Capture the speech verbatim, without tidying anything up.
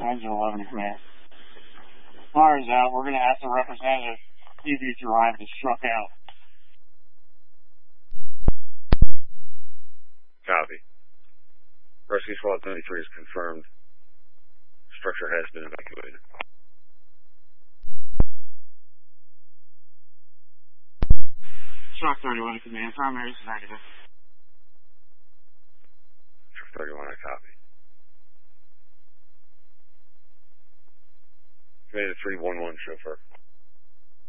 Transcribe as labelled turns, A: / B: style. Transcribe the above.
A: Engine eleven command. Fire's out. We're going to ask the representative if he's arrived and struck out.
B: Copy. Rescue Squad thirty-three is confirmed. Structure has been evacuated.
A: Truck thirty-one to command. Primary is negative.
B: Truck thirty-one, I copy. Commander three one one, chauffeur.